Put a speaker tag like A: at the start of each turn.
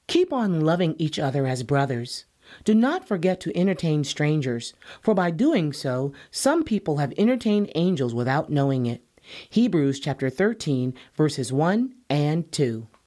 A: Keep on loving each other as brothers. Do not forget to entertain strangers, for by doing so, some people have entertained angels without knowing it. Hebrews chapter 13, verses 1 and 2.